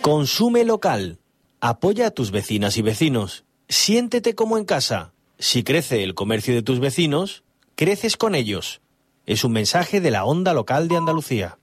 Consume local. Apoya a tus vecinas y vecinos. Siéntete como en casa. Si crece el comercio de tus vecinos, creces con ellos. Es un mensaje de la Onda Local de Andalucía.